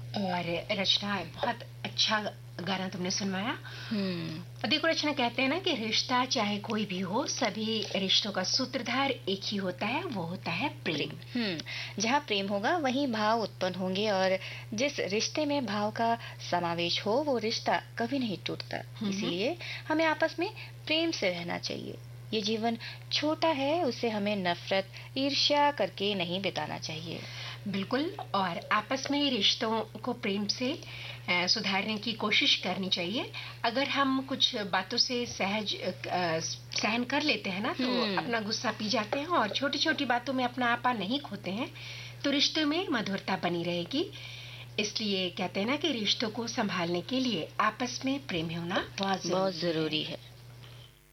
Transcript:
और रचना, बहुत अच्छा गाना तुमने सुनवाया। हम्म। और देखो रचना, कहते हैं ना कि रिश्ता चाहे कोई भी हो, सभी रिश्तों का सूत्रधार एक ही होता है, वो होता है प्रेम। जहाँ प्रेम होगा वहीं भाव उत्पन्न होंगे, और जिस रिश्ते में भाव का समावेश हो वो रिश्ता कभी नहीं टूटता। इसीलिए हमें आपस में प्रेम से रहना चाहिए। ये जीवन छोटा है, उसे हमें नफरत, ईर्ष्या करके नहीं बिताना चाहिए। बिल्कुल। और आपस में ही रिश्तों को प्रेम से सुधारने की कोशिश करनी चाहिए। अगर हम कुछ बातों से सहन कर लेते हैं ना, तो अपना गुस्सा पी जाते हैं और छोटी छोटी बातों में अपना आपा नहीं खोते हैं, तो रिश्ते में मधुरता बनी रहेगी। इसलिए कहते हैं ना कि रिश्तों को संभालने के लिए आपस में प्रेम होना बहुत जरूरी है।